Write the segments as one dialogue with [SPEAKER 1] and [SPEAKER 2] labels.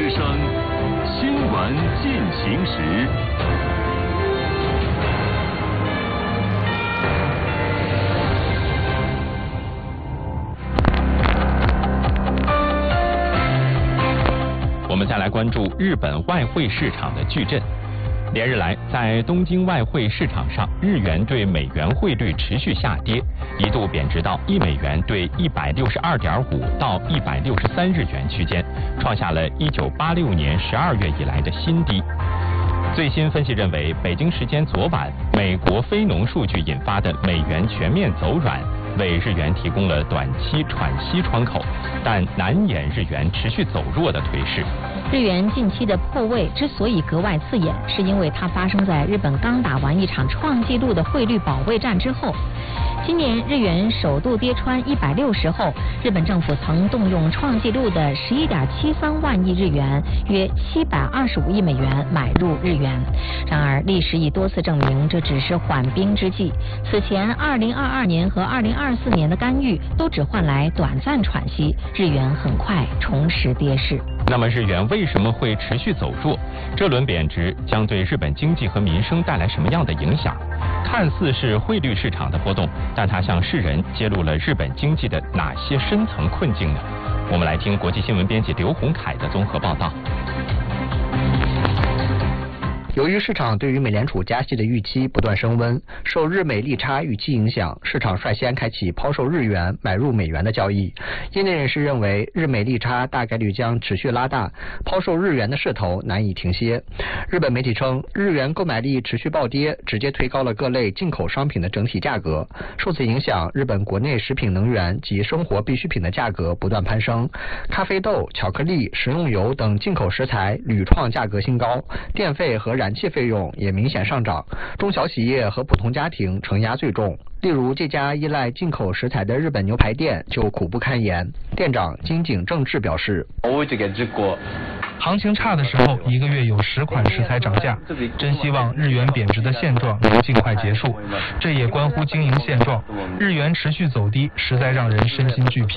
[SPEAKER 1] 之声，新闻进行时。我们再来关注日本外汇市场的巨震。连日来，在东京外汇市场上，日元对美元汇率持续下跌，一度贬值到1美元兑162.5到163日元区间，创下了1986年12月以来的新低。最新分析认为，北京时间昨晚，美国非农数据引发的美元全面走软，为日元提供了短期喘息窗口，但难掩日元持续走弱的颓势。
[SPEAKER 2] 日元近期的破位之所以格外刺眼，是因为它发生在日本刚打完一场创纪录的汇率保卫战之后。今年日元首度跌穿160后，日本政府曾动用创纪录的11.73万亿日元，约725亿美元买入日元。然而，历史已多次证明这只是缓兵之计。此前2022年和2024年的干预都只换来短暂喘息，日元很快重拾跌势。
[SPEAKER 1] 那么日元为什么会持续走弱？这轮贬值将对日本经济和民生带来什么样的影响？看似是汇率市场的波动，但它向世人揭露了日本经济的哪些深层困境呢？我们来听国际新闻编辑刘洪凯的综合报道。
[SPEAKER 3] 由于市场对于美联储加息的预期不断升温，受日美利差预期影响，市场率先开启抛售日元买入美元的交易。业内人士认为，日美利差大概率将持续拉大，抛售日元的势头难以停歇。日本媒体称，日元购买力持续暴跌，直接推高了各类进口商品的整体价格。受此影响，日本国内食品能源及生活必需品的价格不断攀升，咖啡豆、巧克力、食用油等进口食材屡创价格新高，电费和燃气费用也明显上涨，中小企业和普通家庭承压最重。例如，这家依赖进口食材的日本牛排店就苦不堪言。店长金井正治表示，
[SPEAKER 4] 行情差的时候，一个月有10款食材涨价，真希望日元贬值的现状能尽快结束。这也关乎经营现状，日元持续走低，实在让人身心俱疲。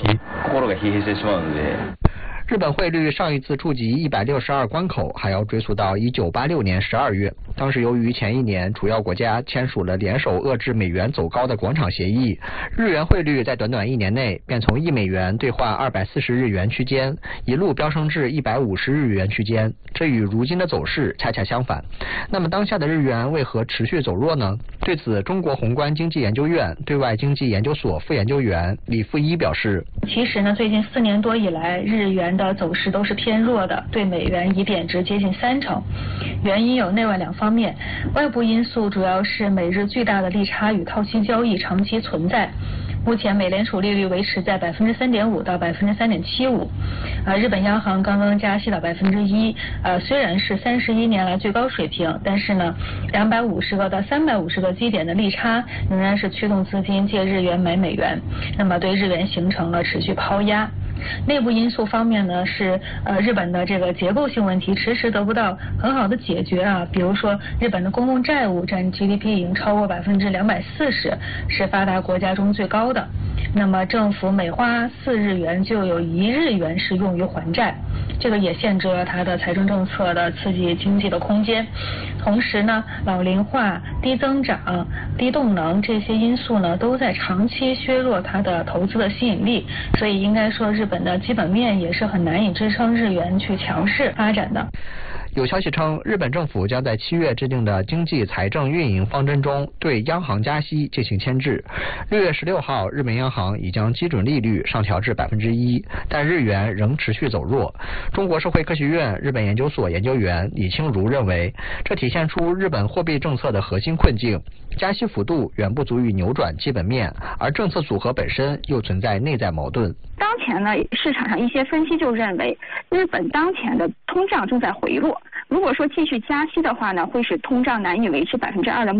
[SPEAKER 3] 日本汇率上一次触及162关口还要追溯到1986年12月，当时由于前一年主要国家签署了联手遏制美元走高的广场协议，日元汇率在短短1年内便从1美元兑换240日元区间，一路飙升至150日元区间，这与如今的走势恰恰相反。那么当下的日元为何持续走弱呢？对此，中国宏观经济研究院对外经济研究所副研究员李富一表示，
[SPEAKER 5] 其实呢，最近4年多以来，日元的走势都是偏弱的，对美元已贬值接近30%。原因有内外两方面，外部因素主要是美日巨大的利差与套息交易长期存在。目前美联储利率维持在3.5%到3.75%，日本央行刚刚加息到1%，虽然是31年来最高水平，但是呢，250个到350个基点的利差仍然是驱动资金借日元买美元，那么对日元形成了持续抛压。内部因素方面呢，是日本的这个结构性问题迟迟得不到很好的解决啊，比如说日本的公共债务占 GDP 已经超过240%，是发达国家中最高的。那么政府每花4日元就有1日元是用于还债，这个也限制了它的财政政策的刺激经济的空间。同时呢，老龄化、低增长、低动能这些因素呢，都在长期削弱它的投资的吸引力，所以应该说日本的基本面也是很难以支撑日元去强势发展的。
[SPEAKER 3] 有消息称，日本政府将在7月制定的经济财政运营方针中对央行加息进行牵制。6月16号，日本央行已将基准利率上调至1%，但日元仍持续走弱。中国社会科学院日本研究所研究员李清如认为，这体现出日本货币政策的核心困境，加息幅度远不足以扭转基本面，而政策组合本身又存在内在矛盾。
[SPEAKER 6] 当前呢，市场上一些分析就认为，日本当前的通胀正在回落。如果说继续加息的话呢，会使通胀难以维持2%的